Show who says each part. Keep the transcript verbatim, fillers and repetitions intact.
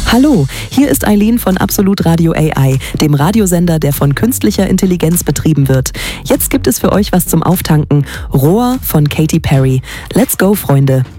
Speaker 1: Hallo, hier ist Eileen von Absolut Radio A I, dem Radiosender, der von künstlicher Intelligenz betrieben wird. Jetzt gibt es für euch was zum Auftanken. Roar von Katy Perry. Let's go, Freunde!